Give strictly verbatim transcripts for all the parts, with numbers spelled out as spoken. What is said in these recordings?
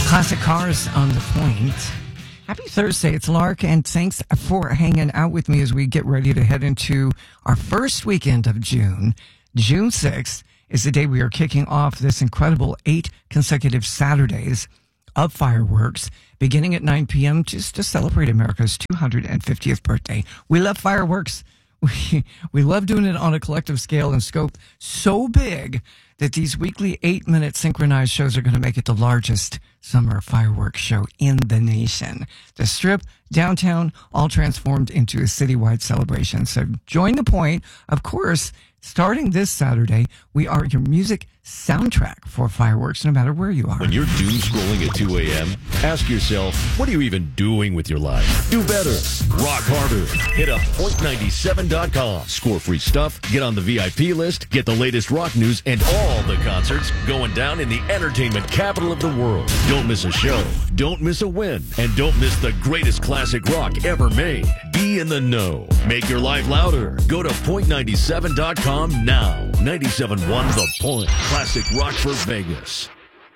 Classic Cars on the Point. Happy Thursday, it's Lark, and thanks for hanging out with me as we get ready to head into our first weekend of June. June sixth is the day we are kicking off this incredible eight consecutive Saturdays of fireworks, beginning at nine p.m. just to celebrate America's two hundred fiftieth birthday. We love fireworks. We, we love doing it on a collective scale and scope so big that these weekly eight-minute synchronized shows are going to make it the largest summer fireworks show in the nation. The Strip, downtown, all transformed into a citywide celebration. So join the point. Of course, starting this Saturday, we are your music soundtrack for fireworks, no matter where you are. When you're doom scrolling at two a.m., ask yourself, what are you even doing with your life? Do better. Rock harder. Hit up point nine seven dot com. Score free stuff, get on the V I P list, get the latest rock news, and all the concerts going down in the entertainment capital of the world. Don't miss a show. Don't miss a win. And don't miss the greatest classic rock ever made. Be in the know. Make your life louder. Go to point nine seven dot com now. ninety-seven point one The Point. Classic rock for Vegas.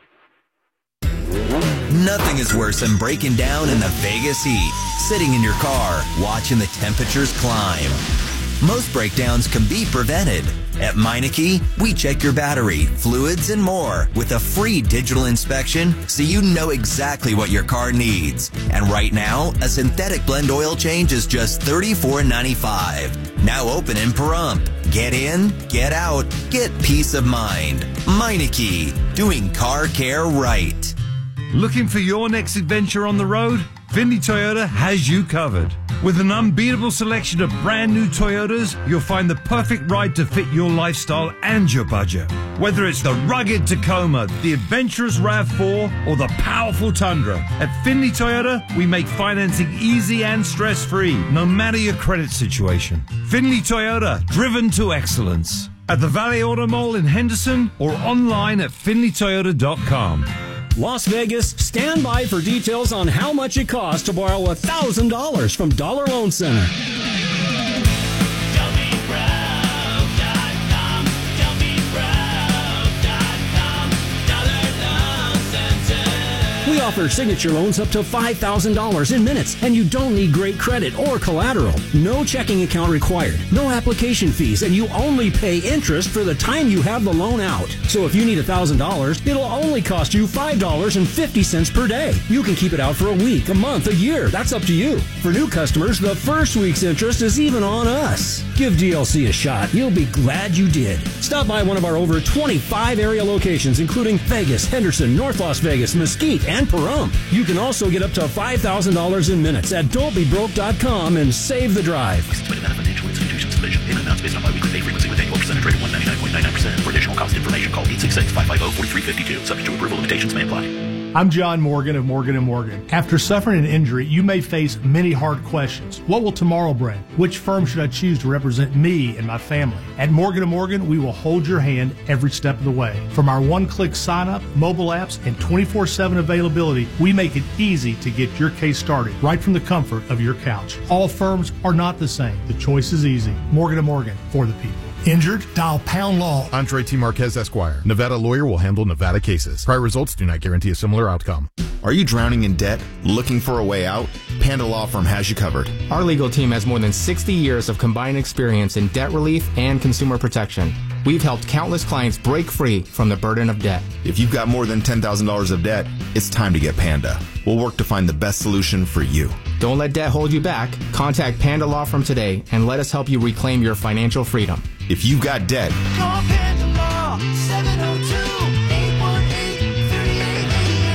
Nothing is worse than breaking down in the Vegas heat, sitting in your car, watching the temperatures climb. Most breakdowns can be prevented. At Meineke, we check your battery, fluids, and more with a free digital inspection so you know exactly what your car needs. And right now, a synthetic blend oil change is just thirty-four ninety-five. Now open in Pahrump. Get in, get out, get peace of mind. Meineke, doing car care right. Looking for your next adventure on the road? Findlay Toyota has you covered. With an unbeatable selection of brand new Toyotas, you'll find the perfect ride to fit your lifestyle and your budget. Whether it's the rugged Tacoma, the adventurous RAV four, or the powerful Tundra, at Findlay Toyota, we make financing easy and stress-free, no matter your credit situation. Findlay Toyota, driven to excellence. At the Valley Auto Mall in Henderson or online at findlay toyota dot com. Las Vegas, stand by for details on how much it costs to borrow one thousand dollars from Dollar Loan Center. We offer signature loans up to five thousand dollars in minutes, and you don't need great credit or collateral. No checking account required, no application fees, and you only pay interest for the time you have the loan out. So if you need one thousand dollars, it'll only cost you five dollars and fifty cents per day. You can keep it out for a week, a month, a year. That's up to you. For new customers, the first week's interest is even on us. Give D L C a shot. You'll be glad you did. Stop by one of our over twenty-five area locations, including Vegas, Henderson, North Las Vegas, Mesquite, and Pahrump. You can also get up to five thousand dollars in minutes at don't be broke dot com and save the drive. Financial institutions division. Payment amounts based on biweekly pay frequency with annual percentage rate of one ninety-nine point nine nine percent. For additional cost information, call eight six six, five five zero, four three five two. Subject to approval, limitations may apply. I'm John Morgan of Morgan and Morgan. After suffering an injury, you may face many hard questions. What will tomorrow bring? Which firm should I choose to represent me and my family? At Morgan and Morgan, we will hold your hand every step of the way. From our one-click sign-up, mobile apps, and twenty-four seven availability, we make it easy to get your case started right from the comfort of your couch. All firms are not the same. The choice is easy. Morgan and Morgan, for the people. Injured? Dial pound law. Andre T. Marquez, Esquire. Nevada lawyer will handle Nevada cases. Prior results do not guarantee a similar outcome. Are you drowning in debt? Looking for a way out? Panda Law Firm has you covered. Our legal team has more than sixty years of combined experience in debt relief and consumer protection. We've helped countless clients break free from the burden of debt. If you've got more than ten thousand dollars of debt, it's time to get Panda. We'll work to find the best solution for you. Don't let debt hold you back. Contact Panda Law Firm today and let us help you reclaim your financial freedom. If you've got debt, call Panda Law, seven oh two, eight one eight, three eight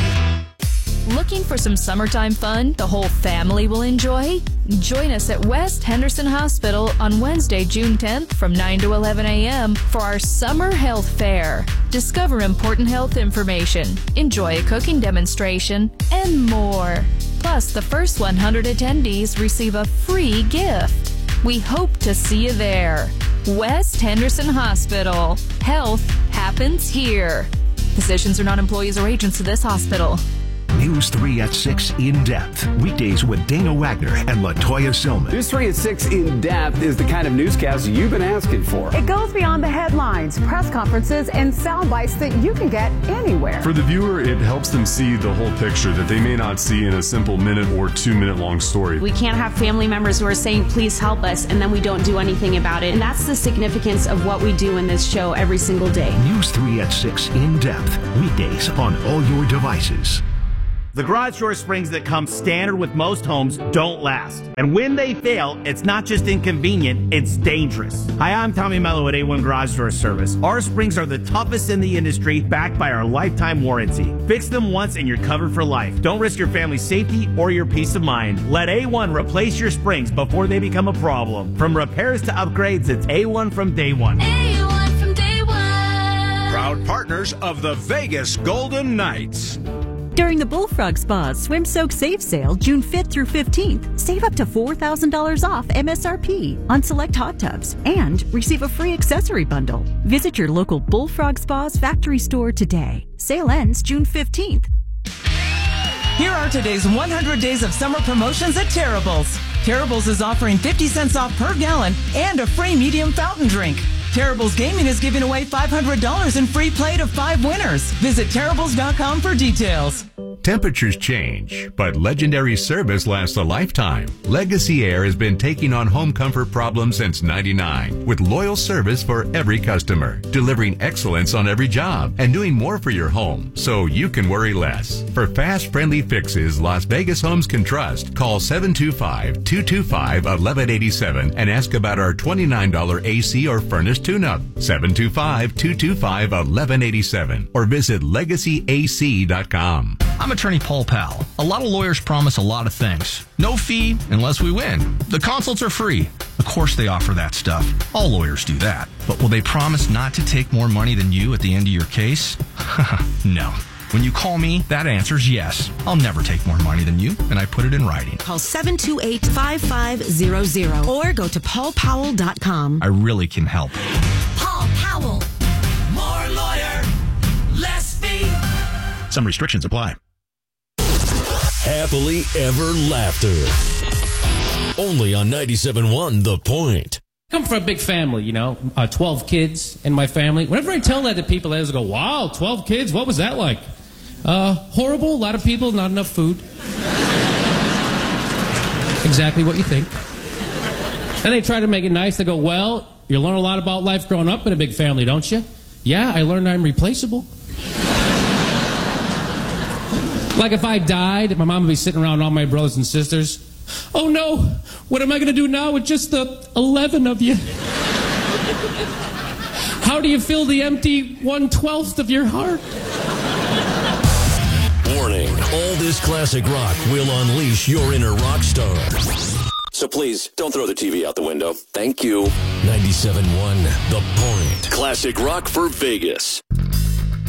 eight eight. Looking for some summertime fun the whole family will enjoy? Join us at West Henderson Hospital on Wednesday, June tenth from nine to eleven a.m. for our Summer Health Fair. Discover important health information, enjoy a cooking demonstration, and more. Plus, the first one hundred attendees receive a free gift. We hope to see you there. West Henderson Hospital. Health happens here. Physicians are not employees or agents of this hospital. News three at six In Depth. Weekdays with Dana Wagner and LaToya Silman. News three at six In Depth is the kind of newscast you've been asking for. It goes beyond the headlines, press conferences, and sound bites that you can get anywhere. For the viewer, it helps them see the whole picture that they may not see in a simple minute or two minute long story. We can't have family members who are saying, please help us, and then we don't do anything about it. And that's the significance of what we do in this show every single day. News three at six In Depth. Weekdays on all your devices. The garage door springs that come standard with most homes don't last. And when they fail, it's not just inconvenient, it's dangerous. Hi, I'm Tommy Mello at A one Garage Door Service. Our springs are the toughest in the industry, backed by our lifetime warranty. Fix them once and you're covered for life. Don't risk your family's safety or your peace of mind. Let A one replace your springs before they become a problem. From repairs to upgrades, it's A one from day one. A one from day one. Proud partners of the Vegas Golden Knights. During the Bullfrog Spas Swim Soak Save Sale, June fifth through fifteenth, save up to four thousand dollars off M S R P on select hot tubs and receive a free accessory bundle. Visit your local Bullfrog Spas factory store today. Sale ends June fifteenth. Here are today's one hundred days of summer promotions at Terrible's. Terrible's is offering fifty cents off per gallon and a free medium fountain drink. Terrible's Gaming is giving away five hundred dollars in free play to five winners. Visit Terrible's dot com for details. Temperatures change, but legendary service lasts a lifetime. Legacy Air has been taking on home comfort problems since ninety-nine, with loyal service for every customer, delivering excellence on every job, and doing more for your home so you can worry less. For fast, friendly fixes Las Vegas homes can trust, call seven two five, two two five, one one eight seven and ask about our twenty-nine dollars A C or furnace tune-up. seven two five, two two five, one one eight seven or visit legacy A C dot com. I'm attorney Paul Powell. A lot of lawyers promise a lot of things. No fee unless we win. The consults are free. Of course they offer that stuff. All lawyers do that. But will they promise not to take more money than you at the end of your case? No. When you call me, that answer's yes. I'll never take more money than you, and I put it in writing. Call seven two eight, five five zero zero or go to paul powell dot com. I really can help. Paul Powell. More lawyer, less fee. Some restrictions apply. Happily Ever Laughter. Only on ninety-seven point one The Point. I come from a big family, you know, uh, twelve kids in my family. Whenever I tell that to people, they always go, wow, twelve kids, what was that like? Uh, horrible, a lot of people, not enough food. Exactly what you think. And they try to make it nice. They go, well, you learn a lot about life growing up in a big family, don't you? Yeah, I learned I'm replaceable. Like if I died, my mom would be sitting around all my brothers and sisters. Oh no, what am I going to do now with just the eleven of you? How do you fill the empty one-twelfth of your heart? Warning, all this classic rock will unleash your inner rock star. So please, don't throw the T V out the window. Thank you. ninety-seven point one The Point. Classic rock for Vegas.